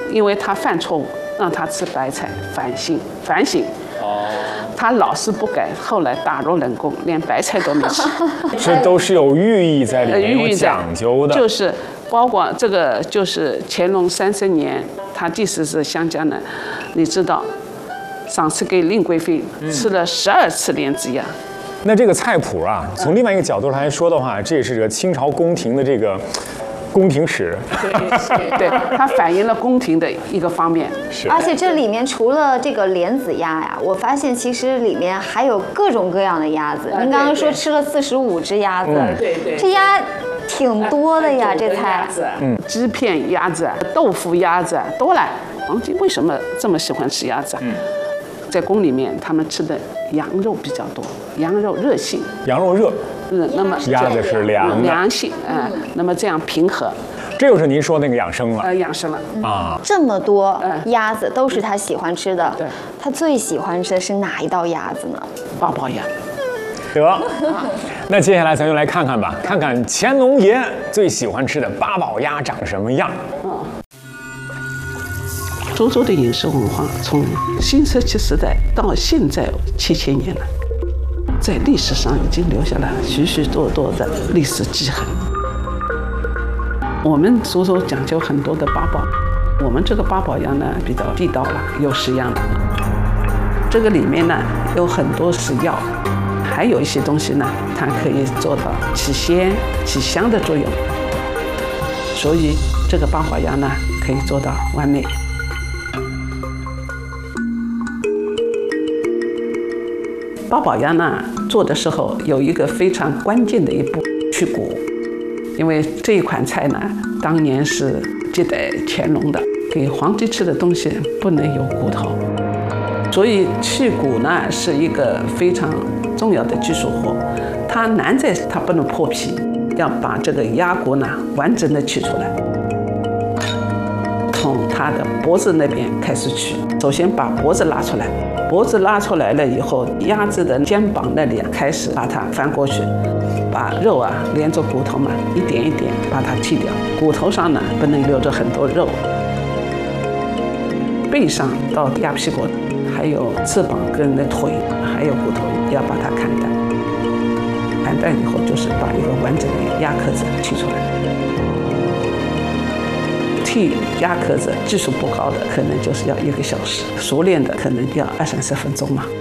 因为他犯错误，让他吃白菜，反省。他老是不改，后来打入冷宫，连白菜都没吃。 这都是有寓意在里面，有讲究的。 就是包括这个，就是乾隆30年，他第10次相加呢，你知道，上次给令贵妃吃了12次莲子鸭。 那这个菜谱啊，从另外一个角度来说的话，这也是这个清朝宫廷的这个宫廷史。 对，它反映了宫廷的一个方面。 是。 而且这里面除了这个莲子鸭呀，我发现其实里面还有各种各样的鸭子。您刚刚说吃了45只鸭子， 对， 这鸭挺多的呀，这菜。 鸡片鸭子、豆腐鸭子多了。皇帝为什么这么喜欢吃鸭子？在宫里面，他们吃的羊肉比较多，羊肉热性。 羊肉热。 那么鸭子是凉性，那么这样平和。 这就是您说那个养生了。 养生了啊！ 这么多鸭子都是他喜欢吃的。 对。 他最喜欢吃的是哪一道鸭子呢？ 八宝鸭。 得，那接下来咱就来看看吧，看看乾隆爷最喜欢吃的八宝鸭长什么样。 苏州的饮食文化从新石器时代到现在7000年了，在历史上已经留下了许许多多的历史记痕。我们苏州讲究很多的八宝，我们这个八宝鸭呢比较地道了，有10样的。这个里面呢有很多是药，还有一些东西呢，它可以做到起鲜、起香的作用，所以这个八宝鸭呢可以做到完美。八宝鸭呢做的时候有一个非常关键的一步，去骨，因为这一款菜呢当年是接待乾隆的，给皇帝吃的东西不能有骨头，所以去骨呢是一个非常重要的技术活。它难在它不能破皮，要把这个鸭骨呢完整的取出来，从它的脖子那边开始取，首先把脖子拉出来。脖子拉出来了以后，鸭子的肩膀那里开始把它翻过去，把肉啊连着骨头嘛一点一点把它剔掉，骨头上呢不能留着很多肉。背上到鸭屁股，还有翅膀跟那腿，还有骨头要把它砍断。砍断以后就是把一个完整的鸭壳子剔出来。剔鸭壳子技术不高的可能就是要1个小时，熟练的可能要20-30分钟嘛。